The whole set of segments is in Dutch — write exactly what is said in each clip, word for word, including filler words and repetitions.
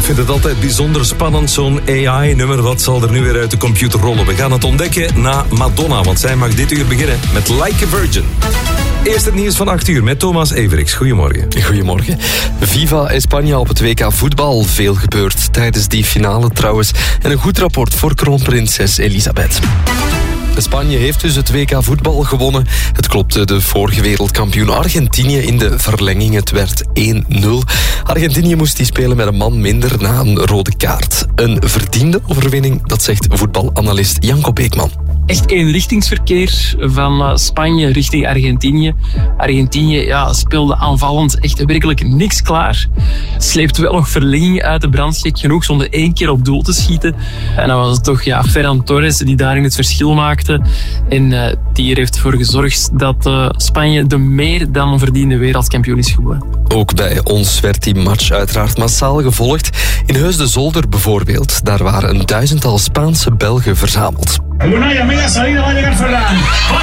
ik vind het altijd bijzonder spannend, zo'n A I-nummer. Wat zal er nu weer uit de computer rollen? We gaan het ontdekken na Madonna, want zij mag dit uur beginnen met Like a Virgin. Eerst het nieuws van acht uur met Thomas Everiks. Goedemorgen. Goedemorgen. Viva España op het W K voetbal. Veel gebeurd tijdens die finale trouwens. En een goed rapport voor kroonprinses Elisabeth. Spanje heeft dus het W K voetbal gewonnen. Het klopte de vorige wereldkampioen Argentinië in de verlenging. Het werd één nul. Argentinië moest die spelen met een man minder na een rode kaart. Een verdiende overwinning, dat zegt voetbalanalist Janko Beekman. Echt eenrichtingsverkeer van Spanje richting Argentinië. Argentinië ja, speelde aanvallend echt werkelijk niks klaar. Sleepte wel nog verlenging uit de brand, gek genoeg, zonder één keer op doel te schieten. En dan was het toch ja, Ferran Torres die daarin het verschil maakte. En uh, die er heeft ervoor gezorgd dat uh, Spanje de meer dan verdiende wereldkampioen is geworden. Ook bij ons werd die match uiteraard massaal gevolgd. In Heus de Zolder bijvoorbeeld, daar waren een duizendtal Spaanse Belgen verzameld. Lunaya, media salida, va a llegar Ferran.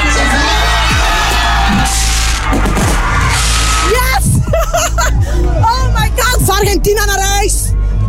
Yes! Oh my god, is Argentina naar huis!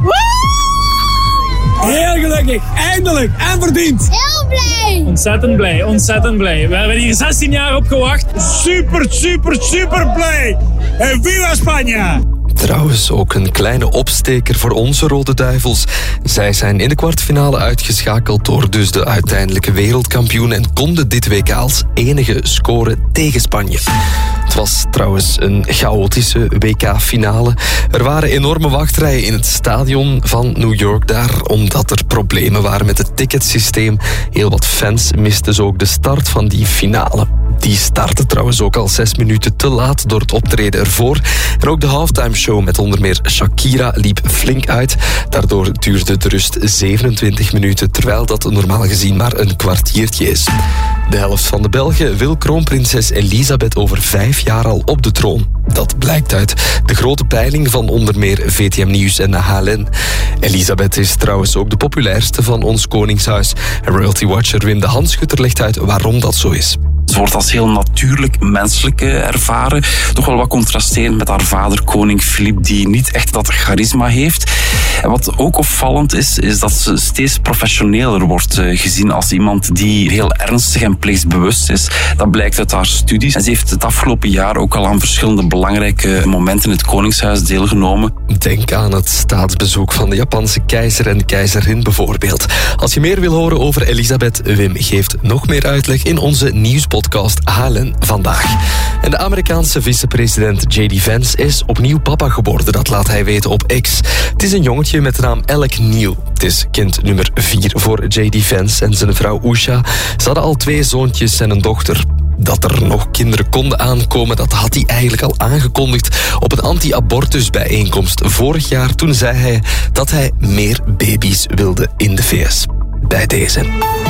Woo! Heel gelukkig, eindelijk en verdiend. Heel blij. Ontzettend blij, ontzettend blij. We hebben hier zestien jaar op gewacht. Super, super, super blij. En viva España! Trouwens, ook een kleine opsteker voor onze Rode Duivels. Zij zijn in de kwartfinale uitgeschakeld door dus de uiteindelijke wereldkampioen en konden dit W K als enige scoren tegen Spanje. Het was trouwens een chaotische W K-finale. Er waren enorme wachtrijen in het stadion van New York daar, omdat er problemen waren met het ticketsysteem. Heel wat fans misten dus ook de start van die finale. Die startte trouwens ook al zes minuten te laat door het optreden ervoor. En ook de halftime show met onder meer Shakira liep flink uit. Daardoor duurde de rust zevenentwintig minuten, terwijl dat normaal gezien maar een kwartiertje is. De helft van de Belgen wil kroonprinses Elisabeth over vijf jaar al op de troon. Dat blijkt uit de grote peiling van onder meer V T M Nieuws en H L N. Elisabeth is trouwens ook de populairste van ons koningshuis. En Royalty Watcher Wim de Hanschutter legt uit waarom dat zo is. Ze wordt als heel natuurlijk, menselijk ervaren. Toch wel wat contrasterend met haar vader, koning Filip, die niet echt dat charisma heeft. En wat ook opvallend is, is dat ze steeds professioneler wordt gezien als iemand die heel ernstig en plichtsbewust is. Dat blijkt uit haar studies. En ze heeft het afgelopen jaar ook al aan verschillende belangrijke momenten in het koningshuis deelgenomen. Denk aan het staatsbezoek van de Japanse keizer en keizerin bijvoorbeeld. Als je meer wil horen over Elisabeth, Wim geeft nog meer uitleg in onze nieuwspodcast. podcast H L N Vandaag. En de Amerikaanse vicepresident J D Vance is opnieuw papa geworden. Dat laat hij weten op X. Het is een jongetje met de naam Alec Neal. Het is kind nummer vier voor J D Vance en zijn vrouw Usha. Ze hadden al twee zoontjes en een dochter. Dat er nog kinderen konden aankomen, dat had hij eigenlijk al aangekondigd op een anti-abortusbijeenkomst vorig jaar. Toen zei hij dat hij meer baby's wilde in de V S. Bij deze.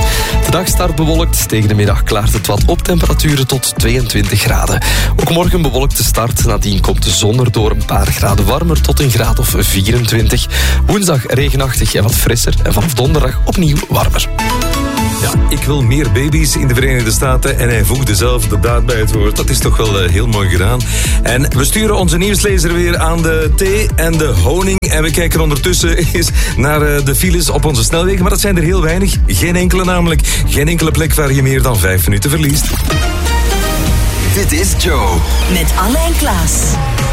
De dag start bewolkt. Tegen de middag klaart het wat op, temperaturen tot tweeëntwintig graden. Ook morgen bewolkte start. Nadien komt de zon er door, een paar graden warmer tot een graad of vierentwintig. Woensdag regenachtig en wat frisser. En vanaf donderdag opnieuw warmer. Ja, ik wil meer baby's in de Verenigde Staten. En hij voegde zelf de daad bij het woord. Dat is toch wel uh, heel mooi gedaan. En we sturen onze nieuwslezer weer aan de thee en de honing. En we kijken ondertussen eens naar uh, de files op onze snelwegen. Maar dat zijn er heel weinig. Geen enkele namelijk. Geen enkele plek waar je meer dan vijf minuten verliest. Dit is Joe. Met Anne en Klaas.